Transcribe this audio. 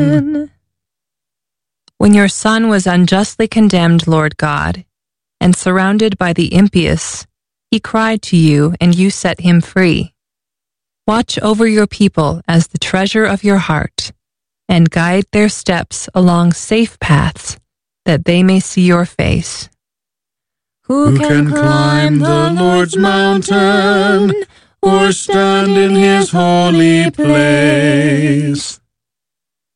When your son was unjustly condemned, Lord God, and surrounded by the impious, he cried to you, and you set him free. Watch over your people as the treasure of your heart, and guide their steps along safe paths, that they may see your face. Who can climb the Lord's mountain, or stand in his holy place?